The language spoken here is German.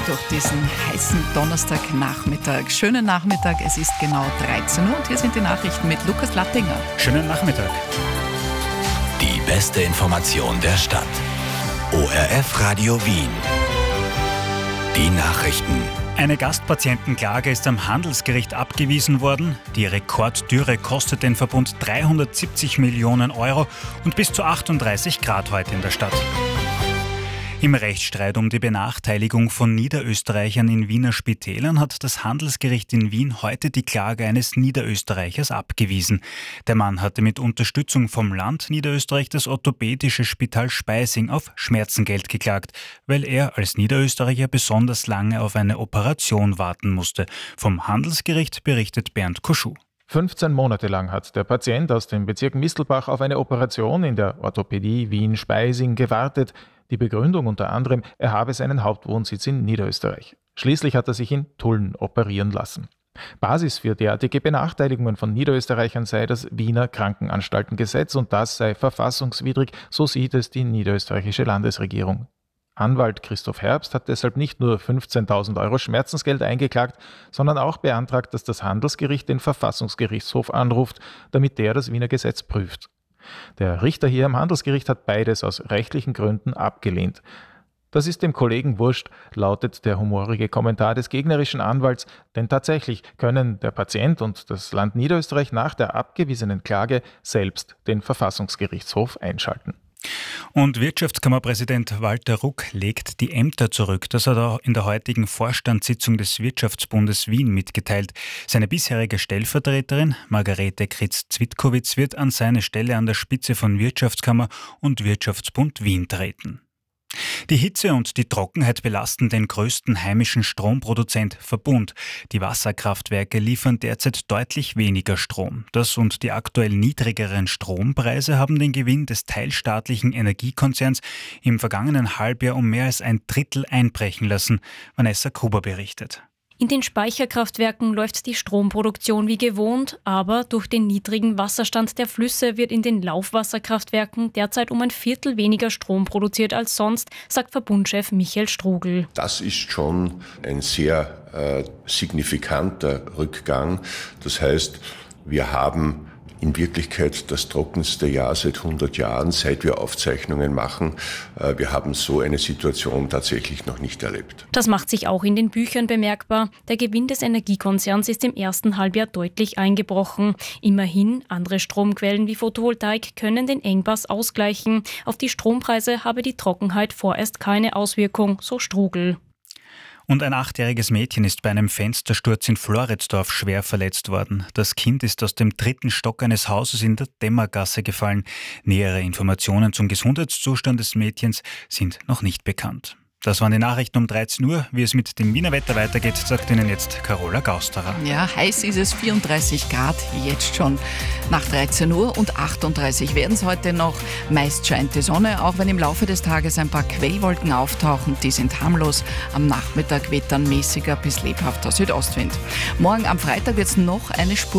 durch diesen heißen Donnerstagnachmittag. Schönen Nachmittag, es ist genau 13 Uhr und hier sind die Nachrichten mit Lukas Lattinger. Schönen Nachmittag. Die beste Information der Stadt. ORF Radio Wien. Die Nachrichten. Eine Gastpatientenklage ist am Handelsgericht abgewiesen worden. Die Rekorddürre kostet den Verbund 370 Millionen Euro und bis zu 38 Grad heute in der Stadt. Im Rechtsstreit um die Benachteiligung von Niederösterreichern in Wiener Spitälern hat das Handelsgericht in Wien heute die Klage eines Niederösterreichers abgewiesen. Der Mann hatte mit Unterstützung vom Land Niederösterreich das orthopädische Spital Speising auf Schmerzengeld geklagt, weil er als Niederösterreicher besonders lange auf eine Operation warten musste. Vom Handelsgericht berichtet Bernd Koschuh. 15 Monate lang hat der Patient aus dem Bezirk Mistelbach auf eine Operation in der Orthopädie Wien-Speising gewartet. Die Begründung unter anderem, er habe seinen Hauptwohnsitz in Niederösterreich. Schließlich hat er sich in Tulln operieren lassen. Basis für derartige Benachteiligungen von Niederösterreichern sei das Wiener Krankenanstaltengesetz und das sei verfassungswidrig, so sieht es die niederösterreichische Landesregierung. Anwalt Christoph Herbst hat deshalb nicht nur 15.000 Euro Schmerzensgeld eingeklagt, sondern auch beantragt, dass das Handelsgericht den Verfassungsgerichtshof anruft, damit der das Wiener Gesetz prüft. Der Richter hier am Handelsgericht hat beides aus rechtlichen Gründen abgelehnt. Das ist dem Kollegen wurscht, lautet der humorige Kommentar des gegnerischen Anwalts, denn tatsächlich können der Patient und das Land Niederösterreich nach der abgewiesenen Klage selbst den Verfassungsgerichtshof einschalten. Und Wirtschaftskammerpräsident Walter Ruck legt die Ämter zurück. Das hat er in der heutigen Vorstandssitzung des Wirtschaftsbundes Wien mitgeteilt. Seine bisherige Stellvertreterin Margarete Kritz-Zwitkowitz wird an seine Stelle an der Spitze von Wirtschaftskammer und Wirtschaftsbund Wien treten. Die Hitze und die Trockenheit belasten den größten heimischen Stromproduzent Verbund. Die Wasserkraftwerke liefern derzeit deutlich weniger Strom. Das und die aktuell niedrigeren Strompreise haben den Gewinn des teilstaatlichen Energiekonzerns im vergangenen Halbjahr um mehr als ein Drittel einbrechen lassen. Vanessa Gruber berichtet. In den Speicherkraftwerken läuft die Stromproduktion wie gewohnt, aber durch den niedrigen Wasserstand der Flüsse wird in den Laufwasserkraftwerken derzeit um ein Viertel weniger Strom produziert als sonst, sagt Verbundchef Michael Strugl. Das ist schon ein sehr signifikanter Rückgang. Das heißt, wir haben in Wirklichkeit das trockenste Jahr seit 100 Jahren, seit wir Aufzeichnungen machen. Wir haben so eine Situation tatsächlich noch nicht erlebt. Das macht sich auch in den Büchern bemerkbar. Der Gewinn des Energiekonzerns ist im ersten Halbjahr deutlich eingebrochen. Immerhin, andere Stromquellen wie Photovoltaik können den Engpass ausgleichen. Auf die Strompreise habe die Trockenheit vorerst keine Auswirkung, so Strugl. Und ein 8-jähriges Mädchen ist bei einem Fenstersturz in Floridsdorf schwer verletzt worden. Das Kind ist aus dem 3. Stock eines Hauses in der Dämmergasse gefallen. Nähere Informationen zum Gesundheitszustand des Mädchens sind noch nicht bekannt. Das waren die Nachrichten um 13 Uhr. Wie es mit dem Wiener Wetter weitergeht, sagt Ihnen jetzt Carola Gausterer. Ja, heiß ist es, 34 Grad jetzt schon nach 13 Uhr und 38 werden es heute noch. Meist scheint die Sonne, auch wenn im Laufe des Tages ein paar Quellwolken auftauchen. Die sind harmlos. Am Nachmittag weht dann mäßiger bis lebhafter Südostwind. Morgen am Freitag wird es noch eine Spur